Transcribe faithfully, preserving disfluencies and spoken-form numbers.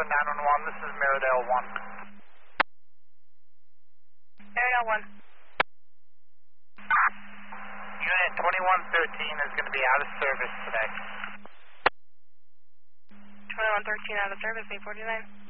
nine one one, this is Meridale one. Meridale one. Unit twenty-one thirteen is going to be out of service today. twenty-one thirteen out of service, eight forty-nine.